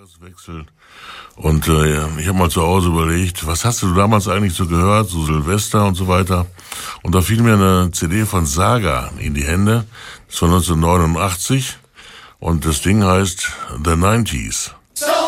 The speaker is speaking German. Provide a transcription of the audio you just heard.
Jahreswechsel und ich habe mal zu Hause überlegt, was hast du damals eigentlich so gehört, so Silvester und so weiter. Und da fiel mir eine CD von Saga in die Hände, das war 1989 und das Ding heißt The 90s.